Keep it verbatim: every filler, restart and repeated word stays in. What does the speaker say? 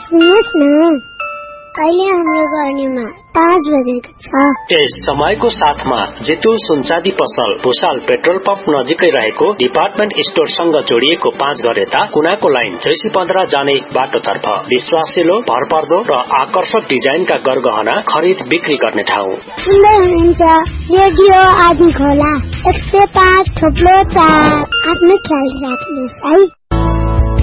सुन्नुहोस् न, अहिले हाम्रो गर्नेमा पाँच बजेको छ। यस समयको साथमा जितु सुनचाँदी पसल भुसाल पेट्रोल पम्प नजिकै रहेको डिपार्टमेन्ट स्टोरसँग जोडिएको पाँच घर यता कुनाको लाइन जैसी पन्ध्र जाने बाटोतर्फ विश्वासिलो, भरपर्दो र आकर्षक डिजाइनका गरगहना खरिद बिक्री गर्ने ठाउँ। सुन्दै हुनुहुन्छ रेडियो आदि खोला एक सय पाँच थोप्लो चार। आफ्नो ख्याल राख्नुहोस् है।